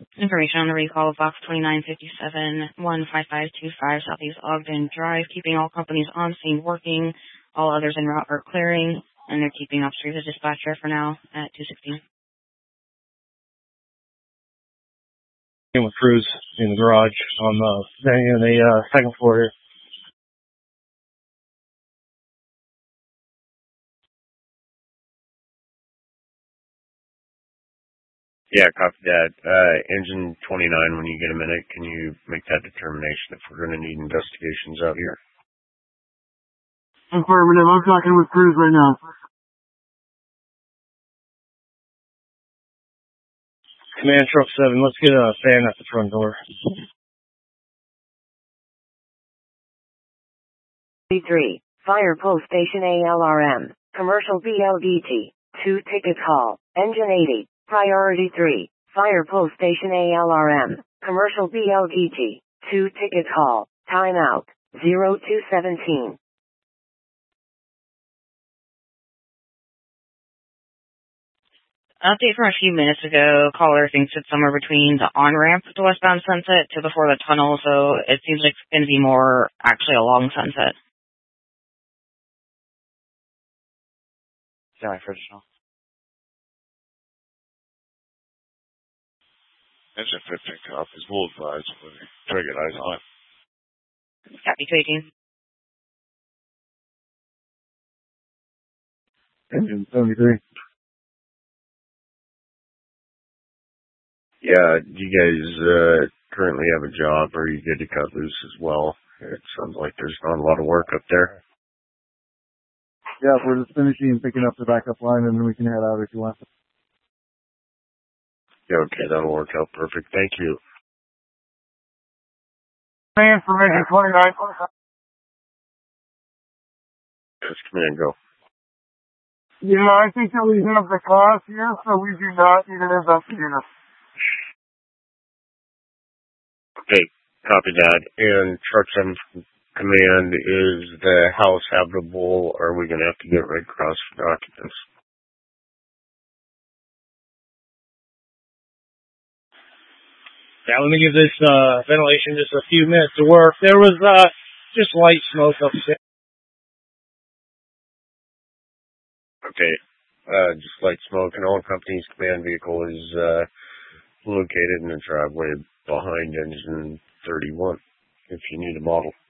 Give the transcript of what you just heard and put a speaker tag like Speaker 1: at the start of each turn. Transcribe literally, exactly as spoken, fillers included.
Speaker 1: Information on the recall of Box twenty-nine fifty-seven, one five five two five Southeast Ogden Drive, keeping all companies on scene working, all others en route are clearing, and they're keeping upstream the dispatcher for now at two sixteen.
Speaker 2: With crews in the garage on the, in the uh, second floor here.
Speaker 3: Yeah, copy that. Uh, engine twenty-nine, when you get a minute, can you make that determination if we're going to need investigations out here?
Speaker 4: Affirmative. I'm talking with crews right now.
Speaker 2: Command Truck seven, let's get a fan at the front door.
Speaker 5: three, Fire Post Station A L R M, Commercial B L D T, two ticket call, Engine eighty. Priority three, Fire Post Station A L R M, Commercial B L D T, two ticket call, timeout, zero two seventeen.
Speaker 1: Update from a few minutes ago, caller thinks it's somewhere between the on-ramp to westbound Sunset to before the tunnel, so it seems like it's going to be more actually along Sunset.
Speaker 6: Sorry, for additional.
Speaker 7: Engine fifteen copies. We'll advise when we try to get eyes on it.
Speaker 1: Copy two eighteen.
Speaker 4: Engine seventy-three.
Speaker 3: Yeah, do you guys uh, currently have a job, or are you good to cut loose as well? It sounds like there's not a lot of work up there.
Speaker 4: Yeah, we're just finishing and picking up the backup line, and then we can head out if you want.
Speaker 3: Yeah, okay, that'll work out perfect. Thank you.
Speaker 4: Information twenty-nine.
Speaker 3: Yes, command, go.
Speaker 4: Yeah, I think that we have the class here, so we do not need an investigator.
Speaker 3: Okay, copy that. And Truck seven command, is the house habitable, or are we going to have to get Red Cross for documents?
Speaker 2: Yeah, let me give this uh, ventilation just a few minutes to work. There was uh, just light smoke upstairs.
Speaker 3: Okay, uh, just light smoke, and all companies' command vehicle is uh, located in the driveway behind engine thirty-one, if you need a model.